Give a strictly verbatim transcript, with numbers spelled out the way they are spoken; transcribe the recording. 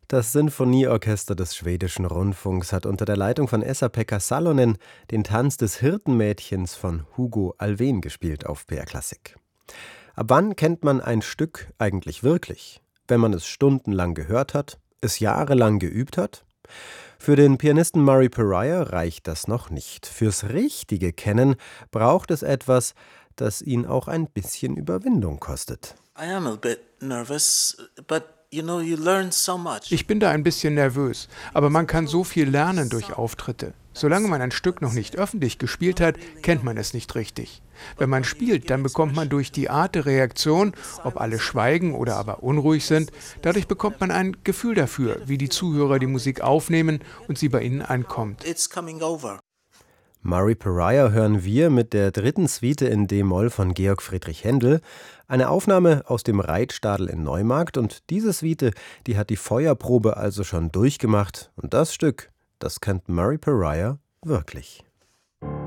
Das Sinfonieorchester des Schwedischen Rundfunks hat unter der Leitung von Esa-Pekka Salonen den Tanz des Hirtenmädchens von Hugo Alfvén gespielt auf B R Klassik. Ab wann kennt man ein Stück eigentlich wirklich? Wenn man es stundenlang gehört hat, es jahrelang geübt hat? Für den Pianisten Murray Pariah reicht das noch nicht. Fürs richtige Kennen braucht es etwas, das ihn auch ein bisschen Überwindung kostet. I am a bit nervous, but you know, you learn so much. Ich bin da ein bisschen nervös, aber man kann so viel lernen durch Auftritte. Solange man ein Stück noch nicht öffentlich gespielt hat, kennt man es nicht richtig. Wenn man spielt, dann bekommt man durch die Art der Reaktion, ob alle schweigen oder aber unruhig sind, dadurch bekommt man ein Gefühl dafür, wie die Zuhörer die Musik aufnehmen und sie bei ihnen ankommt. It's coming over. Murray Pariah hören wir mit der dritten Suite in D-Moll von Georg Friedrich Händel, eine Aufnahme aus dem Reitstadel in Neumarkt, und diese Suite, die hat die Feuerprobe also schon durchgemacht, und das Stück, das kennt Murray Pariah wirklich.